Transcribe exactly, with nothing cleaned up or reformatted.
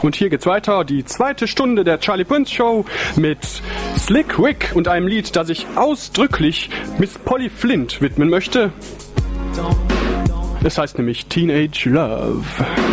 Und hier geht's weiter, die zweite Stunde der Charlie Prince Show mit Slick Rick und einem Lied, das ich ausdrücklich Miss Polly Flint widmen möchte. Es heißt nämlich Teenage Love.